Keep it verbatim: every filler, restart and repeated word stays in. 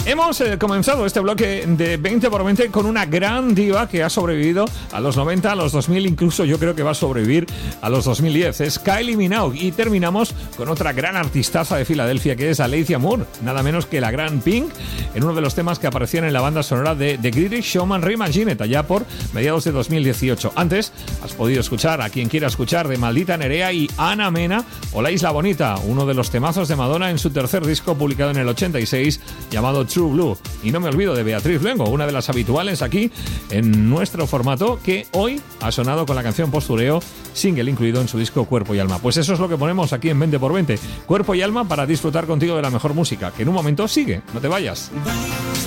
Hemos eh, comenzado este bloque de veinte por veinte con una gran diva que ha sobrevivido a los noventa, a los dos mil, incluso yo creo que va a sobrevivir a los dos mil diez. Es Kylie Minogue. Y terminamos con otra gran artistaza de Filadelfia, que es Alicia Moore, nada menos que la gran Pink, en uno de los temas que aparecían en la banda sonora de The Greatest Showman Reimagined, allá por mediados de dos mil dieciocho. Antes has podido escuchar a quien quiera escuchar de Maldita Nerea y Ana Mena o La Isla Bonita, uno de los temazos de Madonna en su tercer disco publicado en el ochenta y seis, llamado True Blue. Y no me olvido de Beatriz Luengo, una de las habituales aquí en nuestro formato, que hoy ha sonado con la canción Postureo, single incluido en su disco Cuerpo y Alma. Pues eso es lo que ponemos aquí en veinte por veinte, Cuerpo y Alma, para disfrutar contigo de la mejor música, que en un momento sigue. No te vayas.